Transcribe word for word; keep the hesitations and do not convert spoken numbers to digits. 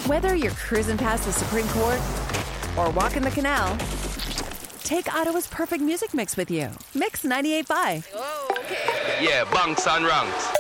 Whether you're cruising past the Supreme Court or walking the canal, take Ottawa's perfect music mix with you. Mix ninety-eight point five. Oh, okay. Yeah, bunks and ranks.